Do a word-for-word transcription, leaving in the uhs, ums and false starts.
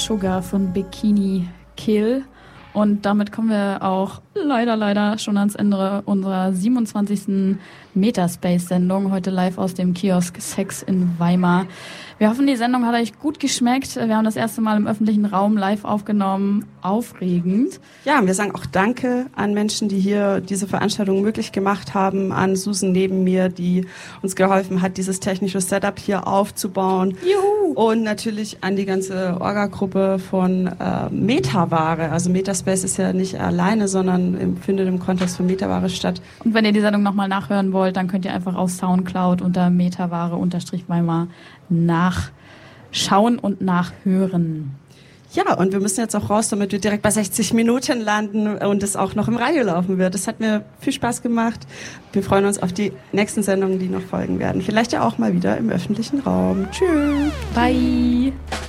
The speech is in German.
Sugar von Bikini Kill. Und damit kommen wir auch leider, leider schon ans Ende unserer siebenundzwanzigsten Metaspace-Sendung. Heute live aus dem Kiosk Sex in Weimar. Wir hoffen, die Sendung hat euch gut geschmeckt. Wir haben das erste Mal im öffentlichen Raum live aufgenommen. Aufregend. Ja, und wir sagen auch Danke an Menschen, die hier diese Veranstaltung möglich gemacht haben. An Susan neben mir, die uns geholfen hat, dieses technische Setup hier aufzubauen. Juhu! Und natürlich an die ganze Orga-Gruppe von äh, Metaware. Also Metaspace ist ja nicht alleine, sondern im, findet im Kontext von Metaware statt. Und wenn ihr die Sendung nochmal nachhören wollt, dann könnt ihr einfach auf Soundcloud unter Metaware-Weimar nachschauen und nachhören. Ja, und wir müssen jetzt auch raus, damit wir direkt bei sechzig Minuten landen und es auch noch im Radio laufen wird. Das hat mir viel Spaß gemacht. Wir freuen uns auf die nächsten Sendungen, die noch folgen werden. Vielleicht ja auch mal wieder im öffentlichen Raum. Tschüss. Bye.